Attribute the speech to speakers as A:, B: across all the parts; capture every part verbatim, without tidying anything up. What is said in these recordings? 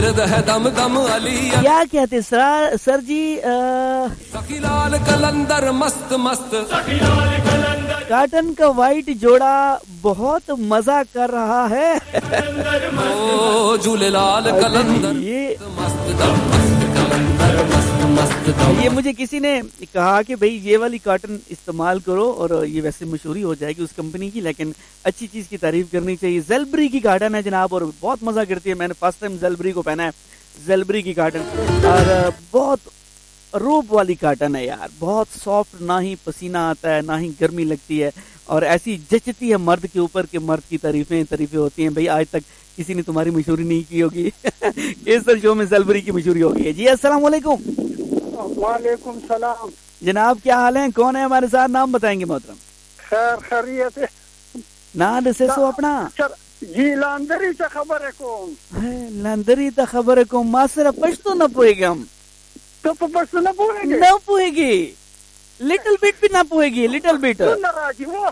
A: मुर्शिद है दम दम अली
B: क्या कहते सर सर जी
A: सखीलाल कलंदर मस्त मस्त
B: काटन का वाइट जोड़ा बहुत मजा कर रहा है
A: ओ झूलेलाल कलंदर
B: ये
A: मस्त दम मस्त कलंदर मस्त मस्त दम।
B: ये मुझे किसी ने कहा कि भाई ये वाली कॉटन इस्तेमाल करो और ये वैसे मशहूरी हो जाएगी उस कंपनी की, लेकिन अच्छी चीज की तारीफ करनी चाहिए। ज़ेलबरी की कॉटन है जनाब और बहुत मजा करती है। मैंने फर्स्ट टाइम ज़ेलबरी को पहना है, ज़ेलबरी की कॉटन, और बहुत रूप वाली कॉटन है यार, बहुत सॉफ्ट, ना ही पसीना आता है ना ही गर्मी लगती है, और ऐसी जचती है मर्द के ऊपर के मर्द की तारीफें तारीफें होती हैं। भाई आज तक किसी ने तुम्हारी मशहूरी नहीं की होगी इस शो में ज़ेलबरी की मशहूरी होगी है। जी अस्सलाम वालेकुम।
C: वालेकुम सलाम
B: जनाब क्या हाल है, कौन है हमारे साथ, नाम बताएंगे मोहतरम?
C: खैर खैरियत है
B: ना दसे सो अपना
C: जी लांदरी से खबर है कौन
B: है लांदरी ता खबर है को मासरा पश्तो न पोएगे हम
C: तो पपस न बोलेंगे
B: न पोएगी, लिटिल बिट भी ना पोएगी, लिटिल बिट
C: नाराजी वो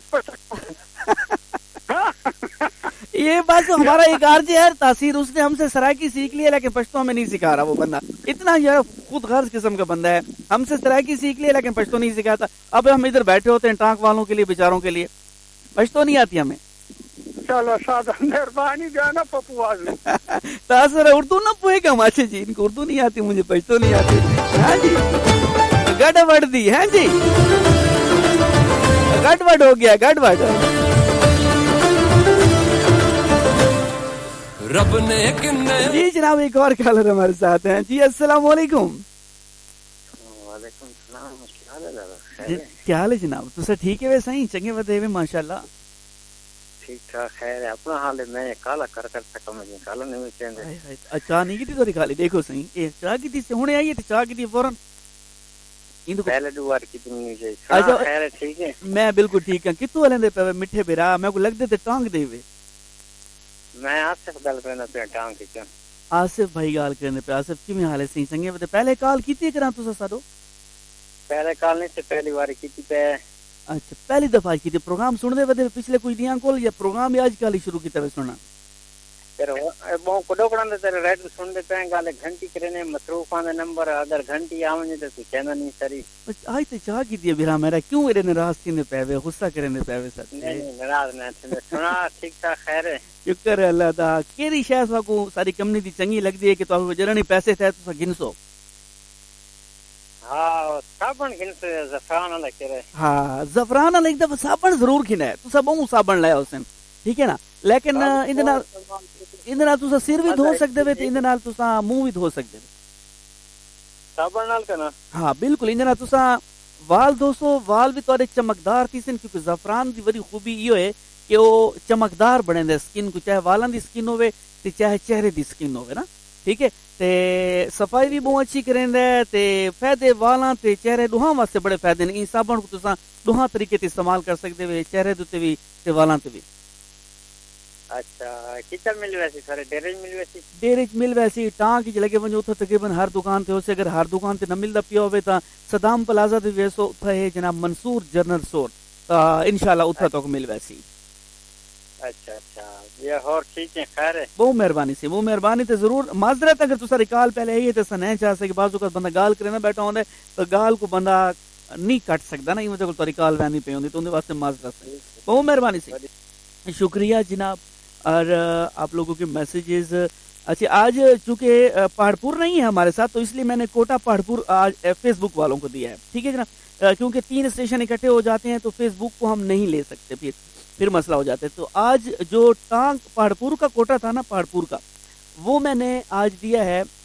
B: ये बस हमारा एक आरजे है तासीर, उसने हमसे सराइकी सीख लिया लेकिन पश्तो में नहीं सिखा रहा वो बंदा, इतना यार खुद गर्ज किस्म का बंदा है। हमसे सराइकी सीख लिया लेकिन पश्तो नहीं सिखाता। अब हम इधर बैठे होते हैं टांक वालों के लिए, बेचारों के लिए, पश्तो नहीं आती हमें।
C: चलो सादा मेहरबानी जाना पपुआज
B: तासर उर्दू ना पोएगा माचे जी, इनको उर्दू नहीं आती, मुझे पश्तो नहीं आती। हाँ जी गड़बड़ दी है जी, गड़बड़ हो गया गड़बड़।
A: रब ने किन्ने
B: जी जनाब एक और कॉलर हमारे साथ हैं। जी अस्सलाम वालेकुम।
C: वालेकुम सलाम, क्या हाल है दादा?
B: जी, क्या हाल है जनाब? तुसा ठीक है वैसे ही चंगे बदे हुए माशाल्लाह?
C: ठीक ठाक खैर है, अपना हाल है। मैं काला कर कर सका मुझे काला नहीं चेंज
B: है। चाह नहीं की थोड़ी खाली देखो सही, ए चाह की थी से हुने आई है चाह की थी फौरन
C: इंदु पहले दो बार कितनी नहीं चाहिए।
B: अच्छा
C: खैर है, ठीक है,
B: मैं बिल्कुल ठीक हूं। कितु वाले पे मिठे बिरा मैं को लग दे ते टांग देवे।
C: मैं आसिफ गल करना पे टांग के
B: आसिफ भाई गाल करने पे। आसिफ किवें हाल है? सही संगे बते पहले कॉल कीती करा तुसा साडो?
C: पहले कॉल नहीं से पहली बार कीती पे।
B: अच्छा पहली दफा की थी। प्रोग्राम सुनदे बदे पिछले कुछ दियां कोल या प्रोग्राम ही आज कल ही शुरू कीता वे सुनना?
C: तेरे वो कोडोकड़ा दे तेरे रेड सुनदे पे गाले घंटी करने मसरूफां दे नंबर अगर घंटी आवने ते तू कहना नहीं सरी।
B: आज ते चाह की थी बिरा मेरा क्यों एरे नाराज थीने पेवे, गुस्सा करने पेवे सर?
C: नहीं नाराज ना थे सुना ठीक ठाक खैर है,
B: शुक्र है अल्लाह दा। केरी शय को सारी कंपनी दी चंगी लगदी है कि तो जरनी पैसे थे तो गिनसो।
C: हाँ साबन गिनसो ज़फरान वाला करे।
B: हाँ ज़फरान वाला एक दफा साबन जरूर खिना है तुसा बहु साबन लाया उसन, ठीक है ना, लेकिन इंदे नाल इंदे नाल तुसा सिर भी धो सकदे वे ते इंदे नाल तुसा मुंह भी धो सकदे
C: साबन नाल कना।
B: हाँ बिल्कुल इंदे नाल तुसा वाल दोसो, वाल भी तोरे चमकदार थीसन क्योंकि ज़फरान दी बड़ी खूबी इयो है कि वो चमकदार बनेंदे स्किन को, चाहे वालां दी स्किन होवे ते चाहे चेहरे दी स्किन होवे ना, ठीक है। ते सफाई भी बहुत अच्छी करेंदा है ते फायदे वालां ते चेहरे दुहां वास्ते बड़े फायदे ने। इस साबन को तुसा दुहां तरीके ते इस्तेमाल कर सकदे वे, चेहरे दे भी ते वालां ते भी।
C: अच्छा कितना मिल वैसी सारे डेरे मिल वैसी
B: डेरे मिल वैसी टांग की लगे वञो उथे तकरीबन हर दुकान ते होसे। अगर हर दुकान ते न मिलदा पिया होवे ता सदाम प्लाजा ते वेसो उथे है जनाब मंसूर जनरल स्टोर, इंशाल्लाह उथे तक मिल वैसी।
C: अच्छा अच्छा ये और ठीक है खैर है,
B: बहुत मेहरबानी से बहुत मेहरबानी ते जरूर माजरत अगर तुसा रिकॉल पहले है ते सने चाह सके बाजू का बंदा गाल करे ना बैठा होंदा तो गाल को बंदा नहीं काट सकदा ना, इवें तो रिकॉल वैनी पे होंदी तो उनके वास्ते माजरत से बहुत मेहरबानी से शुक्रिया जनाब। और आप लोगों के मैसेजेस। अच्छा आज चूंकि पहाड़पुर नहीं है हमारे साथ तो इसलिए मैंने कोटा पहाड़पुर आज फेसबुक वालों को दिया है, ठीक है जनाब, क्योंकि तीन स्टेशन इकट्ठे हो जाते हैं तो फेसबुक को हम नहीं ले सकते, फिर फिर मसला हो जाता है। तो आज जो टांग पहाड़पुर का कोटा था ना पहाड़पुर का, वो मैंने आज दिया है